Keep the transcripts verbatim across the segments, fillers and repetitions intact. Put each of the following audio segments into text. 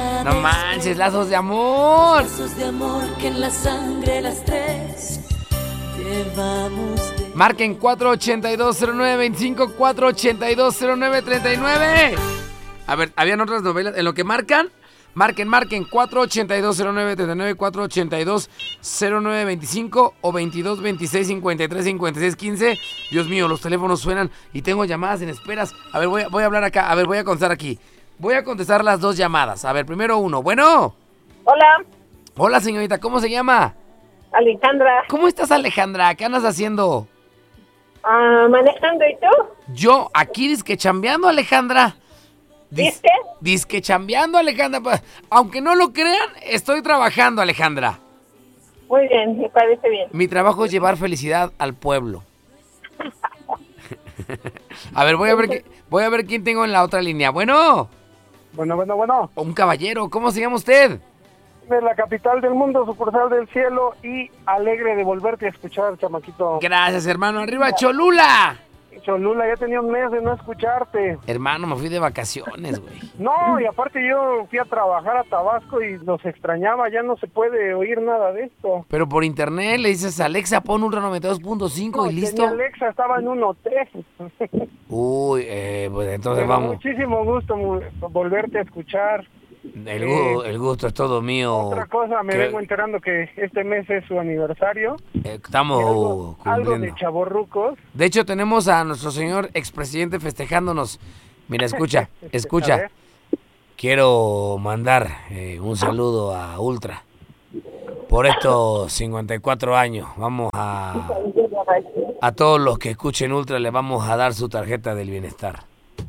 No manches, lazos de amor. Lazos de amor que en la sangre las tres llevamos de... Marquen cuatro ochenta y dos cero nueve veinticinco, cuatro ochenta y dos cero nueve treinta y nueve. A ver, habían otras novelas. En lo que marcan, marquen, marquen cuatro ochenta y dos cero nueve treinta y nueve, cuatro ochenta y dos cero nueve veinticinco o veintidós veintiséis cincuenta y tres cincuenta y seis quince. Dios mío, los teléfonos suenan y tengo llamadas en esperas. A ver, voy a, voy a hablar acá. A ver, voy a contestar aquí. Voy a contestar las dos llamadas. A ver, primero uno. Bueno. Hola. Hola, señorita. ¿Cómo se llama? Alejandra. ¿Cómo estás, Alejandra? ¿Qué andas haciendo? Ah, manejando, ¿y tú? Yo aquí disque chambeando, Alejandra. Dis, ¿Disque? Disque chambeando, Alejandra. Aunque no lo crean, estoy trabajando, Alejandra. Muy bien, me parece bien. Mi trabajo es llevar felicidad al pueblo. A ver, voy a ver, voy a ver quién tengo en la otra línea. Bueno. Bueno, bueno, bueno. Un caballero, ¿cómo se llama usted? De la capital del mundo, sucursal del cielo, y alegre de volverte a escuchar, chamaquito. Gracias, hermano. ¡Arriba, Cholula! Cholula, ya tenía un mes de no escucharte. Hermano, me fui de vacaciones, güey. No, y aparte yo fui a trabajar a Tabasco y los extrañaba, ya no se puede oír nada de esto. Pero por internet le dices, Alexa, pon Ultra noventa y dos punto cinco no, y listo. Tenía Alexa, estaba en un hotel. Uy, eh, pues entonces Pero vamos. Muchísimo gusto mu- volverte a escuchar. El, gu- el gusto es todo mío. Otra cosa, me que- vengo enterando que este mes es su aniversario. eh, estamos algo, algo cumpliendo. de chavorrucos. De hecho, tenemos a nuestro señor expresidente festejándonos. Mira, escucha, A escucha. ver. Quiero mandar eh, un saludo a Ultra. Por estos cincuenta y cuatro años, vamos a... A todos los que escuchen Ultra le vamos a dar su tarjeta del bienestar.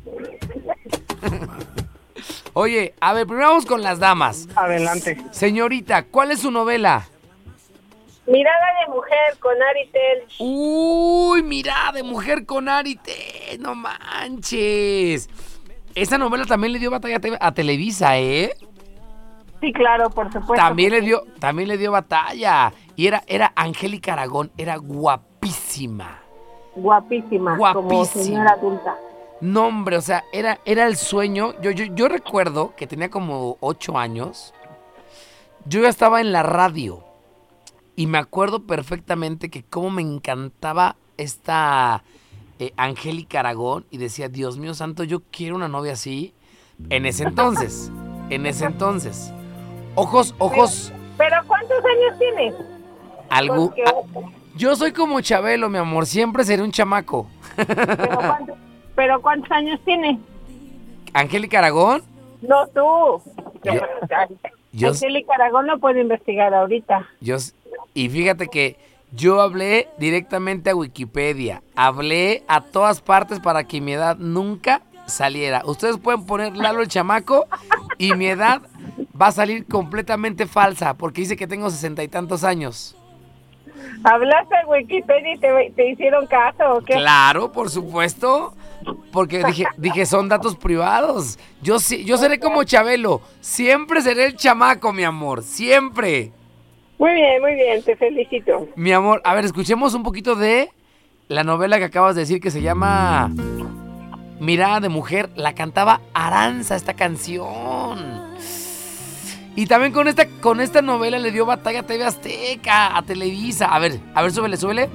Oye, a ver, primero vamos con las damas. Adelante. Señorita, ¿cuál es su novela? Mirada de mujer con Ari Telch. Uy, mirada de mujer con Arite, no manches. Esa novela también le dio batalla a te- a Televisa, ¿eh? Sí, claro, por supuesto. También que le sí. dio, también le dio batalla. Y era, era Angélica Aragón, era guapísima. Guapísima, como Guapísima. señora adulta. No, hombre, o sea, era, era el sueño. Yo, yo, yo recuerdo que tenía como ocho años. Yo ya estaba en la radio. Y me acuerdo perfectamente que cómo me encantaba esta eh, Angélica Aragón. Y decía, Dios mío santo, yo quiero una novia así. En ese entonces. En ese entonces. Ojos, ojos. ¿Pero cuántos años tienes? Algo. Porque- a- yo soy como Chabelo, mi amor. Siempre seré un chamaco. ¿Pero cuántos, pero cuántos años tienes? Angélica Aragón. No, tú. Yo- yo- Angélica Aragón lo puede investigar ahorita. Yo, s- y fíjate que yo hablé directamente a Wikipedia, hablé a todas partes para que mi edad nunca saliera. Ustedes pueden poner Lalo el chamaco y mi edad va a salir completamente falsa porque dice que tengo sesenta y tantos años. ¿Hablaste en Wikipedia y te, te hicieron caso o qué? Claro, por supuesto, porque dije, dije son datos privados. Yo sí, yo seré como Chabelo, siempre seré el chamaco, mi amor, siempre. Muy bien, muy bien, te felicito. Mi amor, a ver, escuchemos un poquito de la novela que acabas de decir que se llama Mirada de Mujer. La cantaba Aranza esta canción. Y también con esta, con esta novela le dio batalla a T V Azteca, a Televisa. A ver, a ver, súbele, súbele.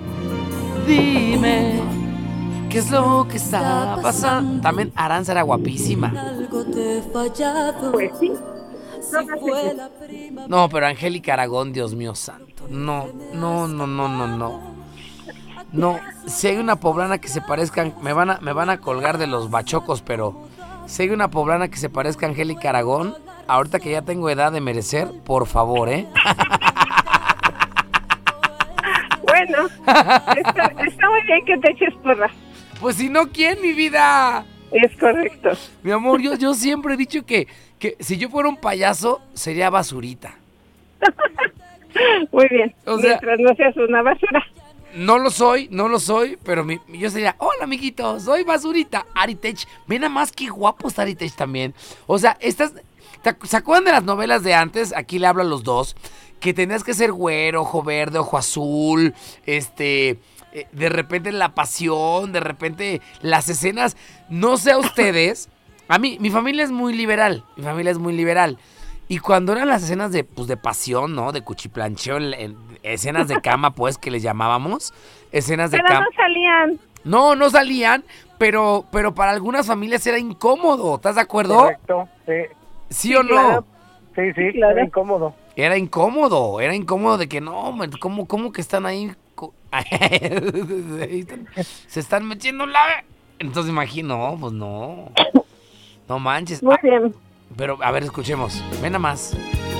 Dime, ¿qué es lo que está pasando? También Aranza era guapísima. Algo te he fallado. Pues sí. Si fue la primavera. No, pero Angélica Aragón, Dios mío santo. No, no, no, no, no, no. No, si hay una poblana que se parezca, me van a, me van a colgar de los bachocos, pero si hay una poblana que se parezca a Angélica Aragón, ahorita que ya tengo edad de merecer, por favor, ¿eh? Bueno, está, está muy bien que te eches porra. Pues si no, ¿quién, mi vida? Es correcto. Mi amor, yo, yo siempre he dicho que, que si yo fuera un payaso, sería basurita. Muy bien. O sea- Mientras no seas una basura. No lo soy, no lo soy, pero mi, yo sería, hola amiguito, soy basurita. Aritech, ven nada más qué guapo está Aritech también. O sea, estas, ¿te- ¿se acuerdan de las novelas de antes? Aquí le hablo a los dos. Que tenías que ser güero, ojo verde, ojo azul, este, eh, de repente la pasión, de repente las escenas. No sé a ustedes, a mí, mi familia es muy liberal, mi familia es muy liberal. Y cuando eran las escenas de, pues, de pasión, ¿no? De cuchiplancheo, en- en- escenas de cama, pues, que les llamábamos. Escenas de Pero cama. no salían. No, no salían, pero, pero para algunas familias era incómodo. ¿Estás de acuerdo? Correcto. Sí, ¿Sí o no? claro. sí, sí, Claro. era incómodo. Era incómodo, era incómodo de que no, man, ¿cómo, cómo que están ahí? Co- Ahí están- Se están metiendo la... Entonces imagino, no, pues no. No manches. Muy Ah, bien. pero, a ver, escuchemos. Ven nada más.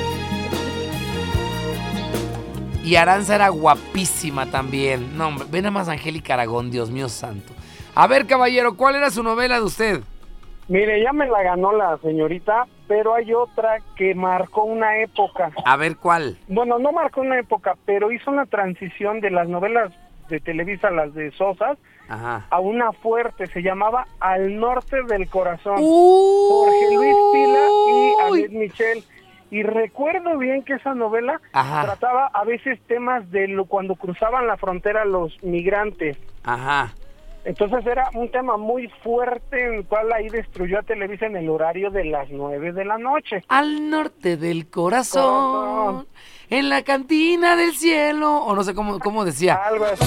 Y Aranza era guapísima también. No, hombre, ven nada más Angélica Aragón, Dios mío santo. A ver, caballero, ¿cuál era su novela de usted? Mire, ya me la ganó la señorita, pero hay otra que marcó una época. A ver, ¿cuál? Bueno, no marcó una época, pero hizo una transición de las novelas de Televisa, las de Sosas, Ajá. a una fuerte. Se llamaba Al Norte del Corazón. Uy. Jorge Luis Pila y Annette Michel. Y recuerdo bien que esa novela Ajá. trataba a veces temas de lo, cuando cruzaban la frontera los migrantes. Ajá. Entonces era un tema muy fuerte en el cual ahí destruyó a Televisa en el horario de las nueve de la noche. Al norte del corazón, Corazón. en la cantina del cielo, o no sé cómo, cómo decía. Algo así.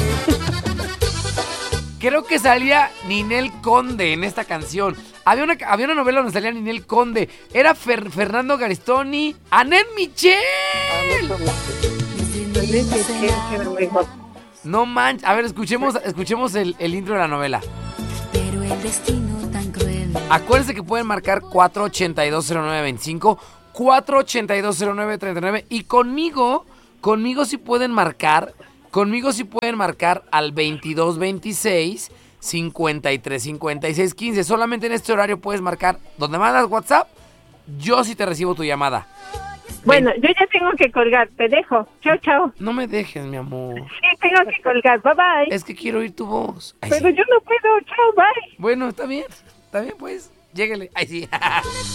Creo que salía Ninel Conde en esta canción. Había una, había una novela donde salía Ninel Conde. Era Fer- Fernando Garistoni, Annette Michel. No manches. A ver, escuchemos, escuchemos el, el intro de la novela. Pero el destino tan cruel. Acuérdense que pueden marcar cuatro ochenta y dos cero nueve veinticinco, cuatro ochenta y dos cero nueve treinta y nueve y conmigo, conmigo sí pueden marcar, conmigo sí pueden marcar al veintidós veintiséis cincuenta y tres cincuenta y seis quince. Solamente en este horario puedes marcar. Donde mandas WhatsApp, yo sí te recibo tu llamada. Bueno, yo ya tengo que colgar. Te dejo. Chao, chao. No me dejes, mi amor. Sí, tengo que colgar. Bye, bye. Es que quiero oír tu voz. Ay, Pero sí. yo no puedo. Chao, bye. Bueno, está bien. Está bien, pues. Lléguele. Ay, sí.